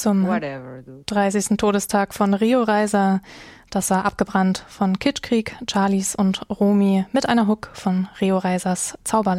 zum 30. Todestag von Rio Reiser. Das war Abgebrannt von Kitschkrieg, Charlies und Romy mit einer Hook von Rio Reisers Zauberland.